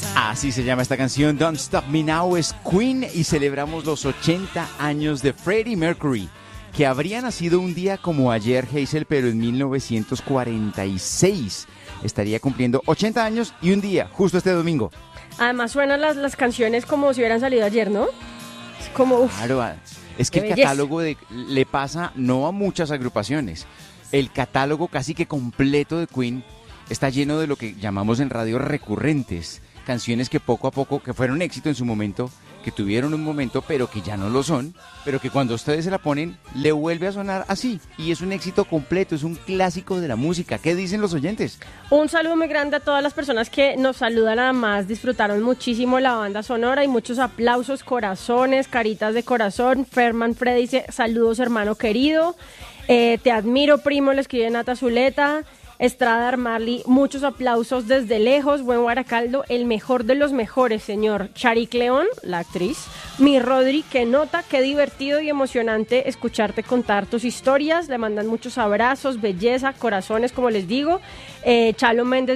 Así se llama esta canción, Don't Stop Me Now, es Queen, y celebramos los 80 años de Freddie Mercury, que habría nacido un día como ayer, Hazel, pero en 1946. Estaría cumpliendo 80 años y un día, justo este domingo. Además suenan las canciones como si hubieran salido ayer, ¿no? Es como, Claro, es que el belleza. catálogo le pasa no a muchas agrupaciones. El catálogo casi que completo de Queen está lleno de lo que llamamos en radio recurrentes. Canciones que poco a poco, que fueron éxito en su momento, que tuvieron un momento, pero que ya no lo son, pero que cuando ustedes se la ponen, le vuelve a sonar así. Y es un éxito completo, es un clásico de la música. ¿Qué dicen los oyentes? Un saludo muy grande a todas las personas que nos saludan, además disfrutaron muchísimo la banda sonora y muchos aplausos, corazones, caritas de corazón. Ferman Fred dice, saludos hermano querido, te admiro primo, le escribe Nata Zuleta. Estrada Armarli, muchos aplausos desde lejos. Buen Guaracaldo, el mejor de los mejores, señor. Charik León, la actriz. Mi Rodri, qué nota, qué divertido y emocionante escucharte contar tus historias. Le mandan muchos abrazos, belleza, corazones, como les digo. Chalo Méndez